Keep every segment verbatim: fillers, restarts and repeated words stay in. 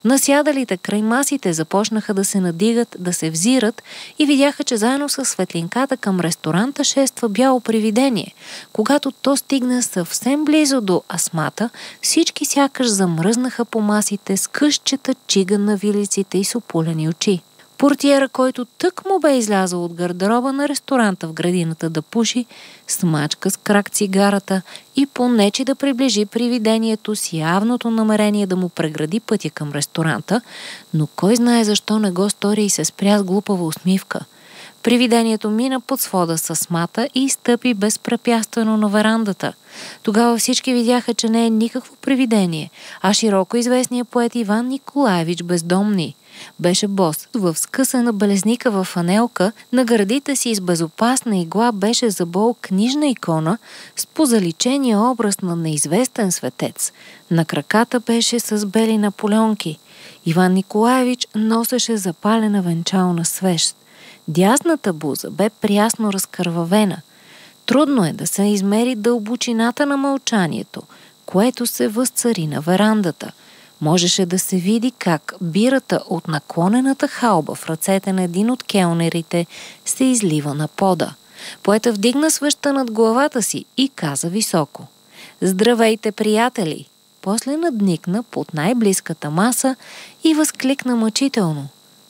Насядалите край масите започнаха да се надигат, да се взират и видяха, че заедно с светлинката към ресторанта шества бяло привидение. Когато то стигна съвсем близо до Асмата, всички сякаш замръзнаха по масите с късчета, чиган на вилиците и с опулени очи. Портиера, който тък му бе излязъл от гардероба на ресторанта в градината да пуши, смачка с крак цигарата и понече да приближи привидението с явното намерение да му прегради пътя към ресторанта, но кой знае защо не го стори и се спря с глупава усмивка. Привидението мина под свода с Асмата и стъпи безпрепятствено на верандата. Тогава всички видяха, че не е никакво привидение, а широко известният поет Иван Николаевич Бездомни. Беше бос, в скъсана белезника в фанелка, на гърдите си с безопасна игла беше забол книжна икона с позаличения образ на неизвестен светец. На краката беше с бели наполеонки. Иван Николаевич носеше запалена венчална свещ. Дясната буза бе прясно разкървавена. Трудно е да се измери дълбочината на мълчанието, което се възцари на верандата. Можеше да се види как бирата от наклонената халба в ръцете на един от келнерите се излива на пода. Поета вдигна свеща над главата си и каза високо: „Здравейте, приятели!“ После надникна под най-близката маса и възкликна мъчително: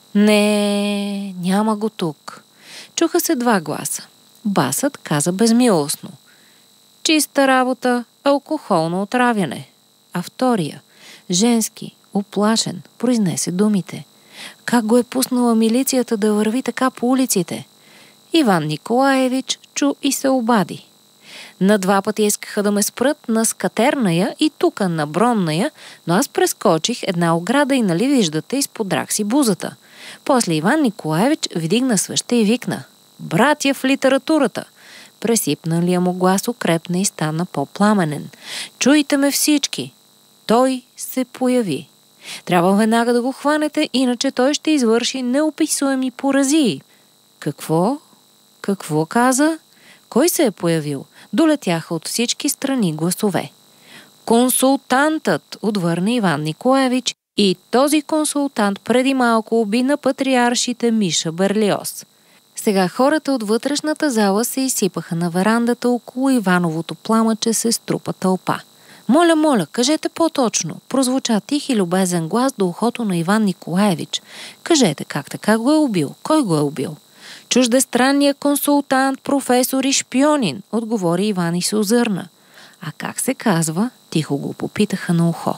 „Не, няма го тук.“ Чуха се два гласа. Басът каза безмилостно: „Чиста работа, алкохолно отравяне.“ А втория, женски, уплашен, произнесе думите: „Как го е пуснала милицията да върви така по улиците?“ Иван Николаевич чу и се обади: „На два пъти искаха да ме спрат на Скатерная и тука на Бронная, но аз прескочих една ограда и нали виждате, изподрах си бузата.“ После Иван Николаевич вдигна свеща и викна: „Братя в литературата!“ Пресипналия му глас укрепна и стана по-пламенен: „Чуйте ме всички! Той се появи. Трябва веднага да го хванете, иначе той ще извърши неописуеми поразии.“ „Какво? Какво каза? Кой се е появил?“ Долетяха от всички страни гласове. „Консултантът!“ отвърна Иван Николаевич, и този консултант преди малко уби на патриаршите Миша Берлиоз. Сега хората от вътрешната зала се изсипаха на верандата, около Ивановото пламъче се струпа тълпа. „Моля, моля, кажете по-точно“, прозвуча тих и любезен глас до ухото на Иван Николаевич. „Кажете как така го е убил? Кой го е убил?“ „Чуждестранният консултант, професор и шпионин“, отговори Иван и се озърна. „А как се казва?“ тихо го попитаха на ухо.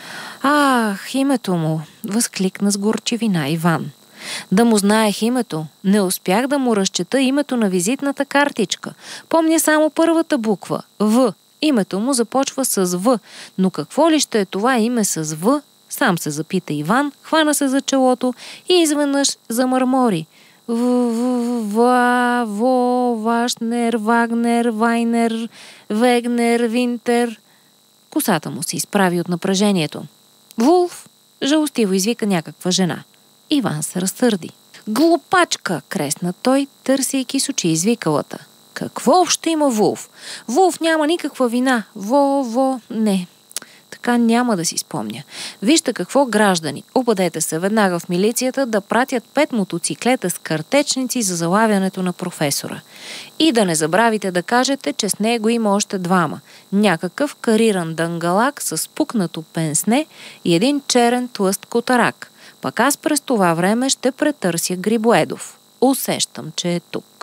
„Ах, името му!“ възкликна с горчивина Иван. „Да му знаех името. Не успях да му разчета името на визитната картичка. Помня само първата буква – В. Името му започва с В, но какво ли ще е това име с В? Сам се запита Иван, хвана се за челото и изведнъж замърмори: В, В, Ва, Во, Вашнер, Вагнер, Вайнер, Вегнер, Винтер. Косата му се изправи от напрежението. „Вулф!“ жалостиво извика някаква жена. Иван се разсърди. „Глупачка!“ кресна той, търсейки с очи извикалата. „Какво общо има Вулф? Вулф няма никаква вина. Во, во, не. Така няма да си спомня. Вижте какво, граждани, обадете се веднага в милицията да пратят пет мотоциклета с картечници за залавянето на професора. И да не забравите да кажете, че с него има още двама. Някакъв кариран дангалак с пукнато пенсне и един черен тлъст котарак. Пък аз през това време ще претърся Грибоедов. Усещам, че е тук.“